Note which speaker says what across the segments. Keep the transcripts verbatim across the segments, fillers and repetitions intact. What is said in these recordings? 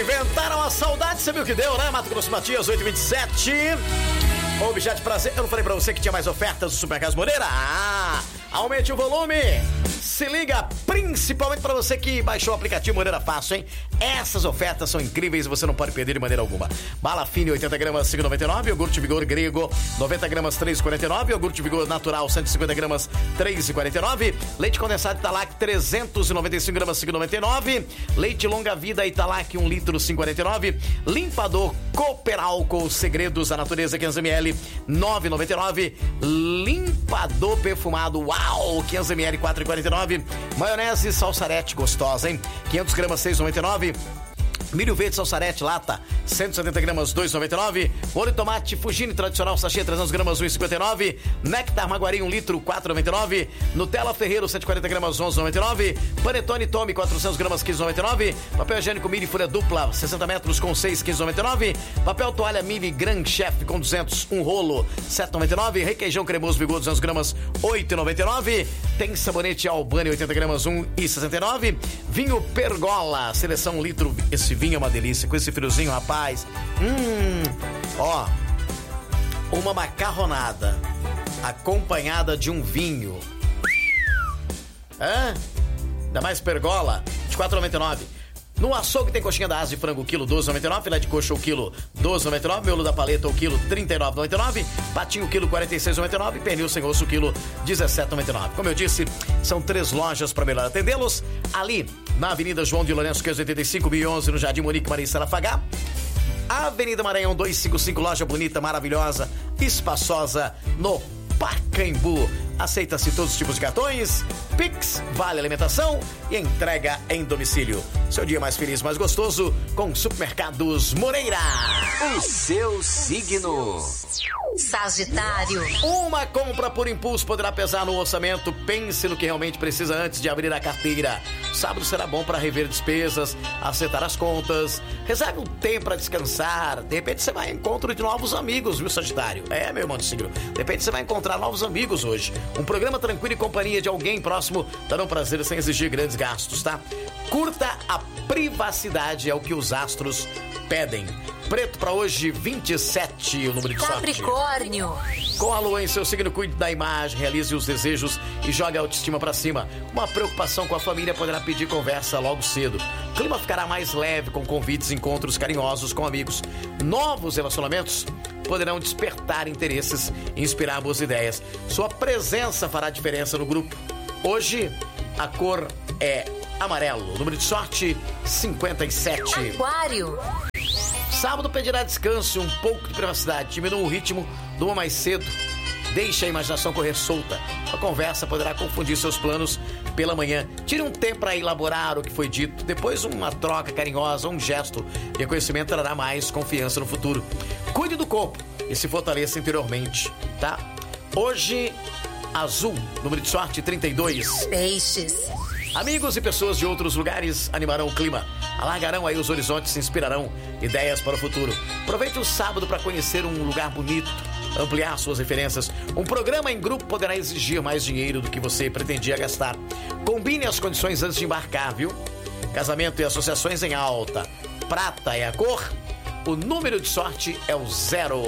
Speaker 1: Inventaram a saudade, você viu que deu, né? Mato Grosso Matias, oito e vinte e sete. Objeto de prazer. Eu não falei pra você que tinha mais ofertas do Supermercado Moreira? Ah, aumente o volume. Se liga, principalmente pra você que baixou o aplicativo Moreira Fácil, hein? Essas ofertas são incríveis e você não pode perder de maneira alguma. Bala Fine, oitenta gramas, cinco e noventa e nove. Iogurte Vigor Grego, noventa gramas, três e quarenta e nove. Iogurte Vigor Natural, cento e cinquenta gramas, três e quarenta e nove. Leite condensado Italac, trezentos e noventa e cinco gramas, cinco e noventa e nove. Leite Longa Vida Italac, um litro, cinco e quarenta e nove. Limpador Cooper Álcool Segredos da Natureza, quinhentos mililitros, nove e noventa e nove. Limpador perfumado Uau, quinhentos mililitros, quatro e quarenta e nove. Maionese Salsarete gostosa, hein? quinhentos gramas, seis e noventa e nove. Milho verde Salsarete lata, cento e setenta gramas, dois e noventa e nove. Molho de tomate Fugini tradicional sachê, trezentos gramas, um e cinquenta e nove. Nectar Maguari, um litro, quatro e noventa e nove. Nutella Ferreiro, cento e quarenta gramas, onze e noventa e nove. Panetone Tome, quatrocentos gramas, quinze e noventa e nove. Papel higiênico Mini Folha Dupla, sessenta metros com seis, quinze e noventa e nove. Papel toalha Mini Grand Chef com duzentos, um rolo, sete e noventa e nove. Requeijão cremoso Vigor, duzentos gramas, oito e noventa e nove. Tem sabonete Albani, oitenta gramas, um e sessenta e nove. Vinho Pergola, seleção um litro. Esse vinho é uma delícia, com esse friozinho, rapaz. Hum, ó, uma macarronada acompanhada de um vinho. Hã? Ainda mais Pergola, de quatro e noventa e nove. No açougue tem coxinha da asa de frango, quilo, doze e noventa e nove. Filé de coxa, o quilo, doze e noventa e nove. Miolo da paleta, o quilo, trinta e nove e noventa e nove. Patinho, quilo, quarenta e seis e noventa e nove. Pernil sem osso, quilo, dezessete e noventa e nove. Como eu disse, são três lojas para melhor atendê-los. Ali, na Avenida João de Lourenço, quinhentos e oitenta e cinco, mil e onze, no Jardim Monique Marista Lafagá. Avenida Maranhão, duzentos e cinquenta e cinco, loja bonita, maravilhosa, espaçosa, no Pacaembu. Aceita-se todos os tipos de cartões, Pix, vale alimentação e entrega em domicílio. Seu dia mais feliz, mais gostoso com Supermercados Moreira.
Speaker 2: O seu signo.
Speaker 3: Sagitário.
Speaker 1: Uma compra por impulso poderá pesar no orçamento. Pense no que realmente precisa antes de abrir a carteira. Sábado será bom para rever despesas, acertar as contas. Reserve um tempo para descansar. De repente você vai ao encontro de novos amigos, viu, Sagitário? É, meu irmão de signo. De repente você vai encontrar novos amigos hoje. Um programa tranquilo e companhia de alguém próximo dará um prazer sem exigir grandes gastos, tá? Curta a privacidade, é o que os astros pedem. Preto para hoje, vinte e sete, o número de sorte.
Speaker 3: Capricórnio.
Speaker 1: Com a lua em seu signo, cuide da imagem, realize os desejos e jogue a autoestima para cima. Uma preocupação com a família poderá pedir conversa logo cedo. O clima ficará mais leve com convites e encontros carinhosos com amigos. Novos relacionamentos poderão despertar interesses e inspirar boas ideias. Sua presença fará diferença no grupo. Hoje, a cor é amarelo. O número de sorte, cinquenta e sete.
Speaker 3: Aquário.
Speaker 1: Sábado pedirá descanso e um pouco de privacidade. Diminua o ritmo, durma mais cedo. Deixe a imaginação correr solta. A conversa poderá confundir seus planos pela manhã. Tire um tempo para elaborar o que foi dito. Depois uma troca carinhosa, um gesto de reconhecimento trará mais confiança no futuro. Cuide do corpo e se fortaleça interiormente, tá? Hoje, azul, número de sorte trinta e dois.
Speaker 3: Peixes.
Speaker 1: Amigos e pessoas de outros lugares animarão o clima, alargarão aí os horizontes e inspirarão ideias para o futuro. Aproveite o sábado para conhecer um lugar bonito, ampliar suas referências. Um programa em grupo poderá exigir mais dinheiro do que você pretendia gastar. Combine as condições antes de embarcar, viu? Casamento e associações em alta. Prata é a cor, o número de sorte é o zero.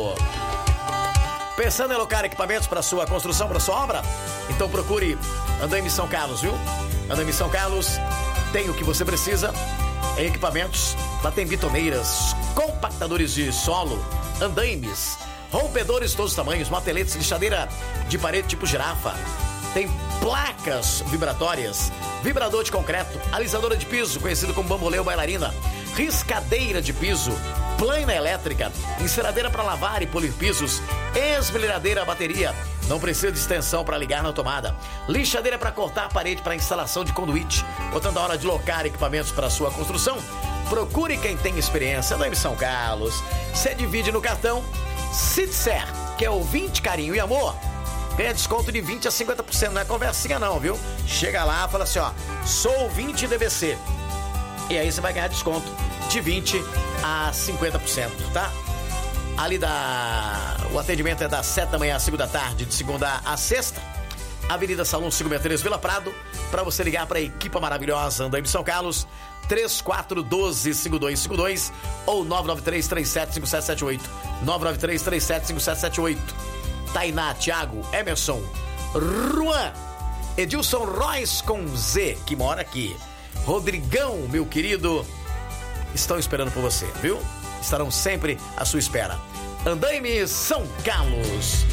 Speaker 1: Pensando em alocar equipamentos para sua construção, para sua obra? Então procure Andaime São Carlos, viu? Andaime São Carlos tem o que você precisa em equipamentos. Lá tem bitoneiras, compactadores de solo, andaimes, rompedores de todos os tamanhos, mateletes, lixadeira de parede tipo girafa. Tem placas vibratórias, vibrador de concreto, alisadora de piso, conhecido como bambolê bailarina, riscadeira de piso, plana elétrica, enceradeira para lavar e polir pisos, esmerilhadeira a bateria, não precisa de extensão para ligar na tomada, lixadeira para cortar a parede para instalação de conduíte. Botando a hora de locar equipamentos para sua construção, procure quem tem experiência. Da São Carlos, você divide no cartão. Se disser que é ouvinte, carinho e amor, ganha desconto de vinte a cinquenta por cento. Não é conversinha não, viu? Chega lá, fala assim, ó, sou ouvinte D V C. E aí você vai ganhar desconto de vinte a cinquenta por cento, tá? Ali da... O atendimento é das sete da manhã às cinco da tarde, de segunda a sexta. Avenida Salão cinco sessenta e três, Vila Prado. Para você ligar para a equipe maravilhosa Andaime São Carlos, três quatro um dois, cinco dois cinco dois ou nove nove três, três sete cinco sete sete oito. nove nove três, três sete cinco sete sete oito. Tainá, Thiago, Emerson, Juan, Edilson Royce com Z, que mora aqui. Rodrigão, meu querido, estão esperando por você, viu? Estarão sempre à sua espera. Andaime São Carlos.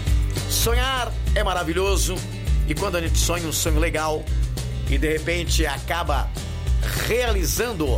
Speaker 1: Sonhar é maravilhoso e quando a gente sonha um sonho legal e de repente acaba realizando,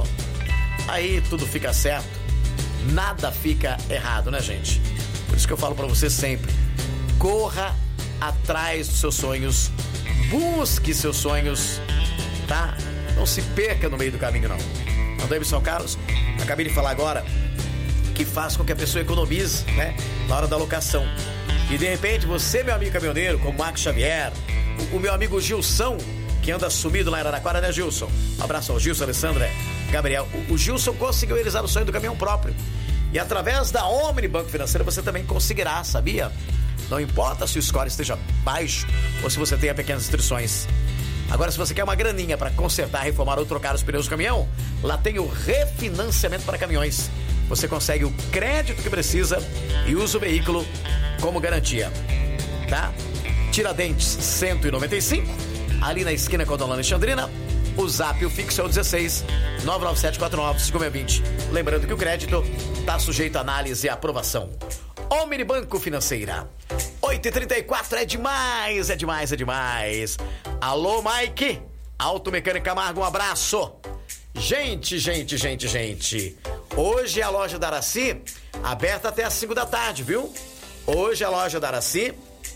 Speaker 1: aí tudo fica certo, nada fica errado, né, gente? Por isso que eu falo pra você sempre, corra atrás dos seus sonhos, busque seus sonhos, tá? Não se perca no meio do caminho, não. Andaime São Carlos, acabei de falar agora, que faz com que a pessoa economize, né, na hora da locação. E de repente você, meu amigo caminhoneiro, como Marcos Xavier, o, o meu amigo Gilson, que anda sumido lá em Araraquara, né, Gilson? Um abraço ao Gilson, Alessandra, Gabriel. O, o Gilson conseguiu realizar o sonho do caminhão próprio. E através da Omni Banco Financeiro você também conseguirá, sabia? Não importa se o score esteja baixo ou se você tenha pequenas restrições. Agora, se você quer uma graninha para consertar, reformar ou trocar os pneus do caminhão, lá tem o refinanciamento para caminhões. Você consegue o crédito que precisa e usa o veículo como garantia, tá? Tiradentes cento e noventa e cinco, ali na esquina com a Dona Alexandrina. O zap, o fixo é o dezesseis, nove nove sete quatro nove, cinco seis dois zero. Lembrando que o crédito está sujeito a análise e aprovação. Omni Banco Financeira. oito e trinta e quatro, é demais, é demais, é demais. Alô, Mike. Automecânica Camargo, um abraço. Gente, gente, gente, gente. Hoje é a loja da Araci aberta até as cinco da tarde, viu? Hoje é a loja da Araci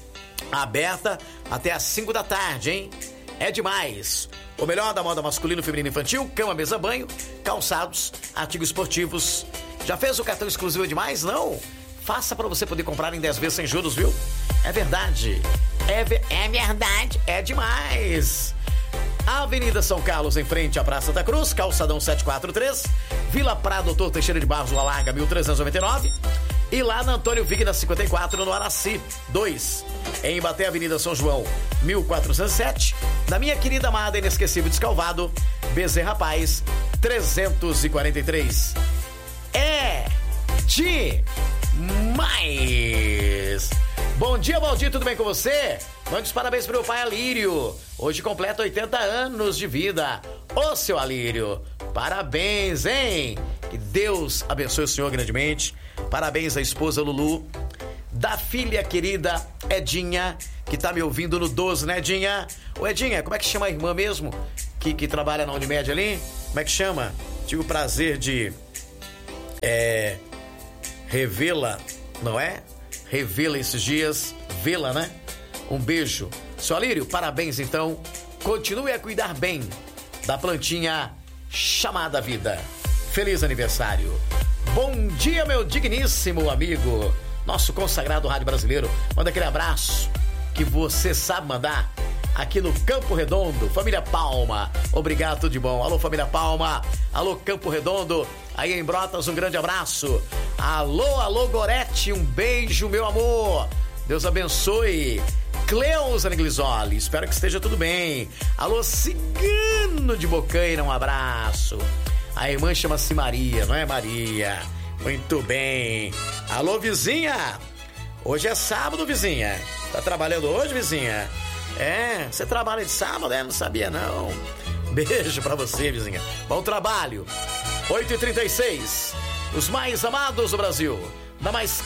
Speaker 1: aberta até as cinco da tarde, hein? É demais. O melhor da moda masculino, feminino e infantil, cama, mesa, banho, calçados, artigos esportivos. Já fez o cartão exclusivo demais? Não? Faça para você poder comprar em dez vezes sem juros, viu? É verdade. É, ve- é verdade. É demais. Avenida São Carlos, em frente à Praça da Cruz, calçadão setecentos e quarenta e três, Vila Prado, doutor Teixeira de Barros, Rua Larga, mil trezentos e noventa e nove, e lá na Antônio Vigna, cinquenta e quatro, no Araci dois, em Ibaté, Avenida São João, mil quatrocentos e sete, da minha querida amada, inesquecível Descalvado, Bezerra Paz, trezentos e quarenta e três. É demais! Bom dia, Valdir, tudo bem com você? Mande os parabéns pro meu pai Alírio. Hoje completa oitenta anos de vida. Ô, seu Alírio, parabéns, hein? Que Deus abençoe o senhor grandemente. Parabéns à esposa Lulu, da filha querida Edinha, que tá me ouvindo no doze, né, Edinha? Ô, Edinha, como é que chama a irmã mesmo? Que, que trabalha na Unimed ali? Como é que chama? Tive o prazer de... É... revê-la, não é? Revê-la esses dias, vê-la, né? Um beijo. Seu Alírio, parabéns então. Continue a cuidar bem da plantinha chamada vida. Feliz aniversário. Bom dia, meu digníssimo amigo. Nosso consagrado rádio brasileiro. Manda aquele abraço que você sabe mandar aqui no Campo Redondo. Família Palma. Obrigado, tudo de bom. Alô, família Palma. Alô, Campo Redondo. Aí em Brotas, um grande abraço. Alô, alô, Gorete, um beijo, meu amor. Deus abençoe. Cleusa Neglisoli, espero que esteja tudo bem. Alô, Cigano de Bocaina, um abraço. A irmã chama-se Maria, não é, Maria? Muito bem. Alô, vizinha. Hoje é sábado, vizinha. Tá trabalhando hoje, vizinha? É, você trabalha de sábado, é? Não sabia, não. Beijo pra você, vizinha. Bom trabalho. oito e trinta e seis. Os mais amados do Brasil. Da mais